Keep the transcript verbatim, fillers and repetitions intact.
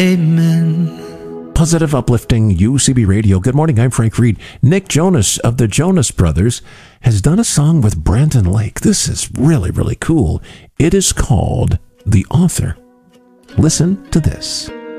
Amen. Positive, uplifting U C B Radio. Good morning, I'm Frank Reed. Nick Jonas of the Jonas Brothers has done a song with Brandon Lake. This is really, really cool. It is called The Author. Listen to this.